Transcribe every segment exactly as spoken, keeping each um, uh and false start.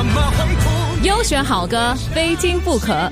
优选好歌，非听不可。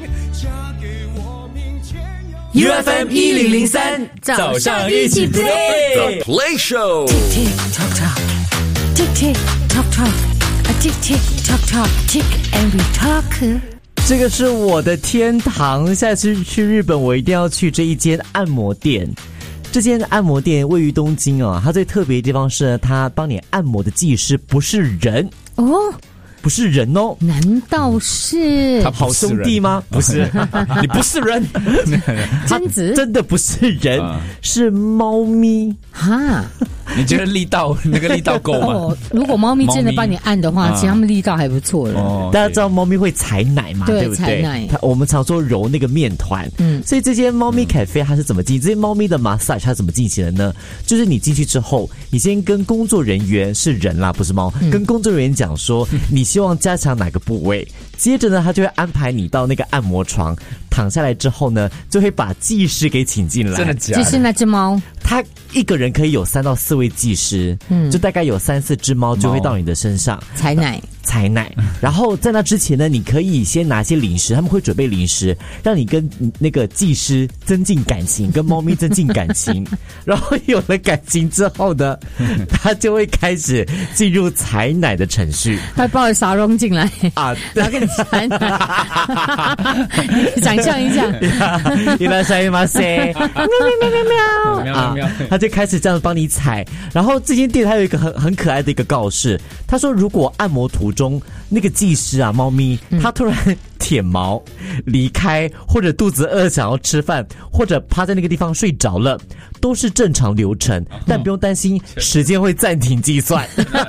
U F M 一零零三，早上一起 play The Play Show。 Tick tick tock tock, tick tick tock tock, a tick tick tock tock, tick and we talk。 这个是我的天堂，下次去日本我一定要去这一间按摩店。这间按摩店位于东京啊，它最特别的地方是它帮你按摩的技师不是人哦， 不是人哦， 难道是他好兄弟吗？不是，你不是人， 贞子真的不是人， 啊是猫咪哈。 你觉得力道那个力道够吗？ 哦，如果猫咪真的帮你按的话， 猫咪其实他们力道还不错了。 哦， 大家知道猫咪会采奶嘛？ 对对不对？ 采奶它我们常说揉那个面团， 嗯， 所以这间猫咪咖啡它是怎么进？这些猫咪的 massage 它怎么进行的呢？就是你进去之后，你先跟工作人员是人啦，不是猫， 嗯跟工作人员讲说你希望加强哪个部位，接着呢，他就会安排你到那个按摩床躺下来之后呢，就会把技师给请进来。 真的假的？ 就是那只猫， 他一个人可以有三到四位技师，嗯，就大概有三四只猫就会到你的身上采奶。 采奶，然后在那之前呢，你可以先拿些零食，他们会准备零食，让你跟那个技师增进感情，跟猫咪增进感情。然后有了感情之后呢，他就会开始进入采奶的程序。 他抱着沙龙进来啊， 然后跟你采奶，你想象一下， いらっしゃいませ，喵喵喵喵喵喵喵喵， 他就开始这样帮你采。然后这间店它有一个很很可爱的一个告示，他说如果按摩途中那个技师啊，猫咪，它突然舔毛离开，或者肚子饿想要吃饭，或者趴在那个地方睡着了，都是正常流程，但不用担心时间会暂停计算。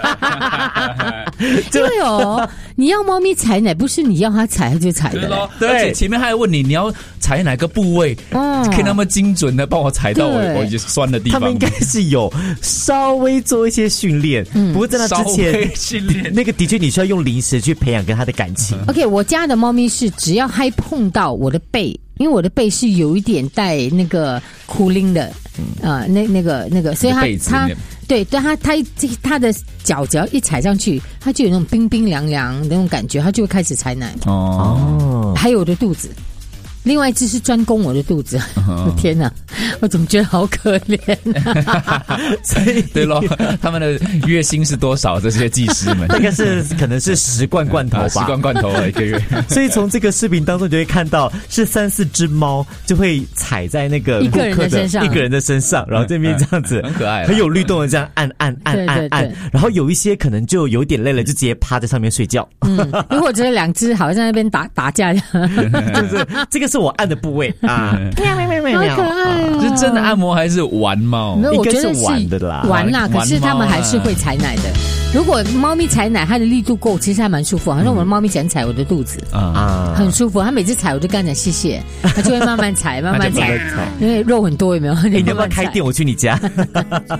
因为哦，你要猫咪采奶，不是你要它采它就采的。 对， 而且前面还问你你要采哪个部位，嗯，可以那么精准的帮我采到我我酸的地方。 他们应该是有稍微做一些训练，嗯，不过在那之前训练那个的确你需要用零食去培养跟它的感情。 OK， 我家的猫咪是只要还碰到我的背，因为我的背是有一点带那个哭铃的，啊、呃，那那个那个，所以它它对对它它它的脚只要一踩上去，它就有那种冰冰凉凉的那种感觉，它就会开始采奶。 哦， 还有我的肚子。另外一只是专攻我的肚子，我、uh-huh. 天哪，我怎么觉得好可怜、啊？ 所以对咯，他们的月薪是多少？这些技师们， 那个是可能是十罐罐头吧， 十罐罐头一个月。 所以从这个视频当中，就会看到是三四只猫就会踩在那个一个人的身上， 一个人的身上，然后这边这样子、 嗯、很可爱， 很有律动的这样按按按按按，按然后有一些可能就有点累了，就直接趴在上面睡觉。 嗯，如果只有两只，好像在那边打打架， 就是这个是我按的部位啊， 喵喵喵喵喵，好可爱哦！ 是真的按摩还是玩猫？ 没有，我觉得是玩的啦， 玩啦。可是他们还是会采奶的。如果猫咪采奶，它的力度够，其实还蛮舒服。好像我的猫咪想踩我的肚子啊，很舒服。它每次踩，我就跟它讲谢谢，它就会慢慢踩，慢慢踩，因为肉很多，有没有？ 你要不要开店？我去你家。